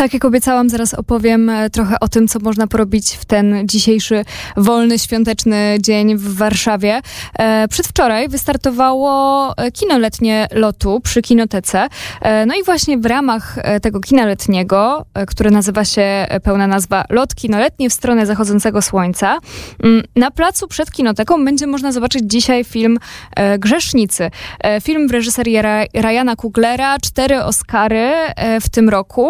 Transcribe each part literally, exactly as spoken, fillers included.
Tak jak obiecałam, zaraz opowiem trochę o tym, co można porobić w ten dzisiejszy wolny, świąteczny dzień w Warszawie. Przedwczoraj wystartowało kino letnie Lotu przy Kinotece. No i właśnie w ramach tego kina letniego, które nazywa się, pełna nazwa Lot Kinoletni w stronę zachodzącego słońca, na placu przed Kinoteką będzie można zobaczyć dzisiaj film Grzesznicy. Film w reżyserii Ryana Cooglera, cztery Oscary w tym roku.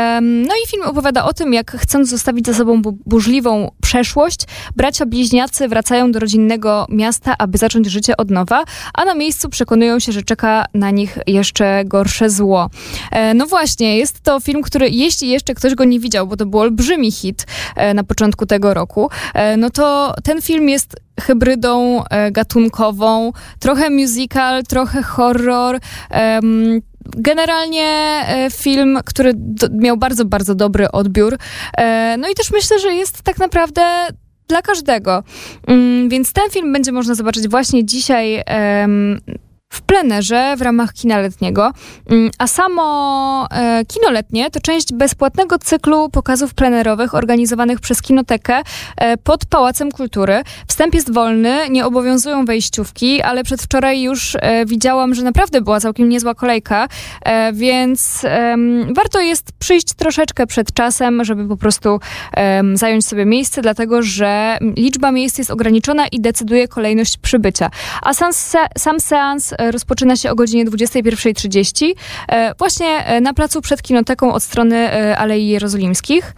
No i film opowiada o tym, jak chcąc zostawić za sobą bu- burzliwą przeszłość, bracia bliźniacy wracają do rodzinnego miasta, aby zacząć życie od nowa, a na miejscu przekonują się, że czeka na nich jeszcze gorsze zło. E, no właśnie, jest to film, który jeśli jeszcze ktoś go nie widział, bo to był olbrzymi hit e, na początku tego roku, e, no to ten film jest hybrydą e, gatunkową, trochę musical, trochę horror. E, Generalnie e, film, który do, miał bardzo, bardzo dobry odbiór. E, no i też myślę, że jest tak naprawdę dla każdego. Mm, więc ten film będzie można zobaczyć właśnie dzisiaj em, w plenerze w ramach kina letniego. A samo e, kino letnie to część bezpłatnego cyklu pokazów plenerowych organizowanych przez Kinotekę e, pod Pałacem Kultury. Wstęp jest wolny, nie obowiązują wejściówki, ale przedwczoraj już e, widziałam, że naprawdę była całkiem niezła kolejka, e, więc e, warto jest przyjść troszeczkę przed czasem, żeby po prostu e, zająć sobie miejsce, dlatego że liczba miejsc jest ograniczona i decyduje kolejność przybycia. A sam, se, sam seans rozpoczyna się o godzinie dwudziestej pierwszej trzydzieści właśnie na placu przed Kinoteką od strony Alei Jerozolimskich.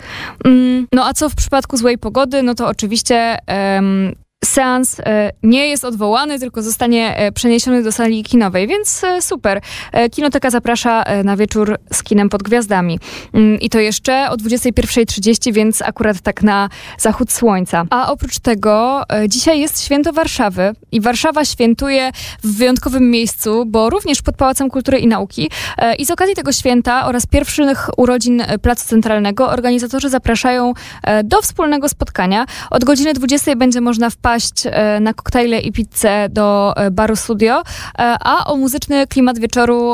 No a co w przypadku złej pogody? No to oczywiście um, seans e, nie jest odwołany, tylko zostanie e, przeniesiony do sali kinowej, więc e, super. E, Kinoteka zaprasza e, na wieczór z kinem pod gwiazdami. Mm, I to jeszcze o dwudziestej pierwszej trzydzieści, więc akurat tak na zachód słońca. A oprócz tego e, dzisiaj jest święto Warszawy i Warszawa świętuje w wyjątkowym miejscu, bo również pod Pałacem Kultury i Nauki. E, I z okazji tego święta oraz pierwszych urodzin Placu Centralnego organizatorzy zapraszają e, do wspólnego spotkania. Od godziny dwudziestej będzie można wpaść na koktajle i pizzę do baru Studio, a o muzyczny klimat wieczoru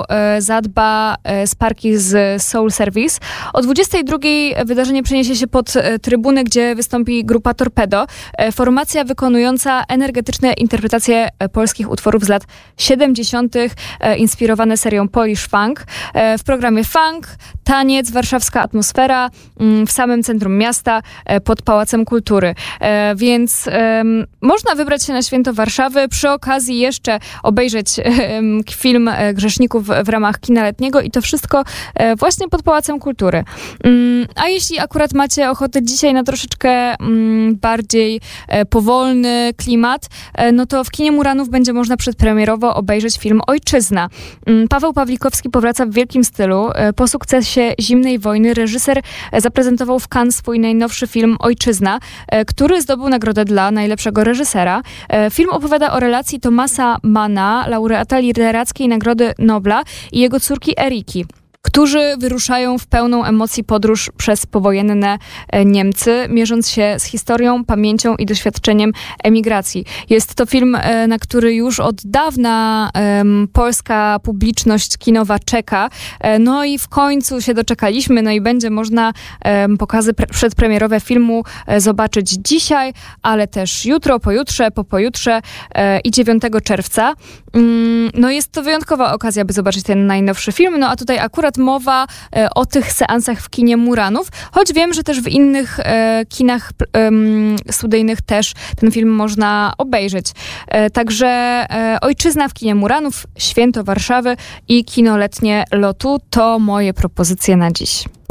zadba Sparky z Soul Service. O dwudziestej drugiej wydarzenie przeniesie się pod trybunę, gdzie wystąpi grupa Torpedo, formacja wykonująca energetyczne interpretacje polskich utworów z lat siedemdziesiątych, inspirowane serią Polish Funk. W programie funk, taniec, warszawska atmosfera w samym centrum miasta, pod Pałacem Kultury. Więc można wybrać się na święto Warszawy, przy okazji jeszcze obejrzeć um, film Grzeszników w ramach kina letniego i to wszystko e, właśnie pod Pałacem Kultury. Um, a jeśli akurat macie ochotę dzisiaj na troszeczkę um, bardziej e, powolny klimat, e, no to w kinie Muranów będzie można przedpremierowo obejrzeć film Ojczyzna. Um, Paweł Pawlikowski powraca w wielkim stylu. E, po sukcesie Zimnej Wojny reżyser e, zaprezentował w Cannes swój najnowszy film Ojczyzna, e, który zdobył nagrodę dla najlepszego reżysera. Film opowiada o relacji Thomasa Manna, laureata literackiej Nagrody Nobla, i jego córki Eriki, którzy wyruszają w pełną emocji podróż przez powojenne Niemcy, mierząc się z historią, pamięcią i doświadczeniem emigracji. Jest to film, na który już od dawna um, polska publiczność kinowa czeka. No i w końcu się doczekaliśmy, no i będzie można um, pokazy pre- przedpremierowe filmu e, zobaczyć dzisiaj, ale też jutro, pojutrze, po pojutrze e, i dziewiątego czerwca. Um, no jest to wyjątkowa okazja, by zobaczyć ten najnowszy film, no a tutaj akurat mowa e, o tych seansach w kinie Muranów, choć wiem, że też w innych e, kinach e, studyjnych też ten film można obejrzeć. E, także e, Ojczyzna w kinie Muranów, Święto Warszawy i kino letnie Lotu to moje propozycje na dziś.